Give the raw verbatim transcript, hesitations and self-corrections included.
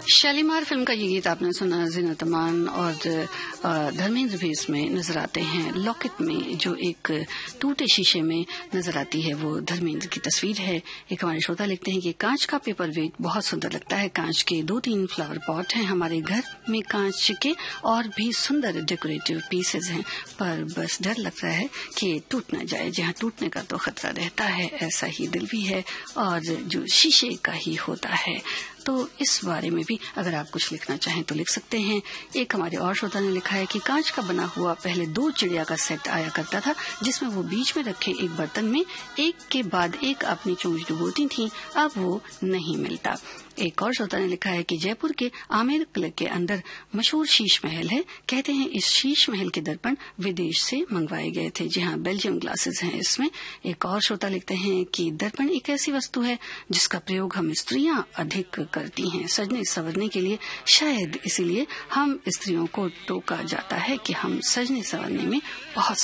Shalimar film का ये गीत आपने सुना। ज़ीनत अमान और धर्मेंद्र भी इसमें नजर आते हैं। लॉकेट में जो एक टूटे शीशे में नजर आती है वो धर्मेंद्र की तस्वीर है। एक हमारे श्रोता लिखते हैं कि कांच का पेपर वेट बहुत सुंदर लगता है। कांच के दो तीन फ्लावर पॉट हैं हमारे घर में, कांच के और भी सुंदर डेकोरेटिव पीसेज हैं, पर बस डर लगता है कि टूट न जाए। जहाँ टूटने का तो खतरा रहता है, ऐसा ही दिल भी है और जो शीशे का ही होता है। तो इस बारे में भी अगर आप कुछ लिखना चाहें तो लिख सकते हैं। एक हमारे और श्रोता ने लिखा है कि कांच का बना हुआ पहले दो चिड़िया का सेट आया करता था, जिसमें वो बीच में रखे एक बर्तन में एक के बाद एक अपनी चोंच डुबोती थी, अब वो नहीं मिलता। एक और श्रोता ने लिखा है कि जयपुर के आमेर किले के अंदर मशहूर शीश महल है। कहते हैं इस शीश महल के दर्पण विदेश से मंगवाए गए थे। जी हाँ, बेल्जियम ग्लासेस हैं इसमें। एक और श्रोता लिखते हैं कि दर्पण एक ऐसी वस्तु है जिसका प्रयोग हम स्त्रियां अधिक करती हैं सजने संवरने के लिए। शायद इसीलिए हम स्त्रियों को टोका जाता है कि हम सजने संवरने में बहुत